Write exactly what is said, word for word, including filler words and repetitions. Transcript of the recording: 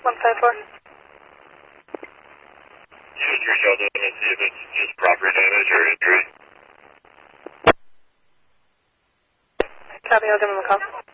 one five four. You just reach out to them and see if it's just property damage or injury. Copy, I'll give them a call.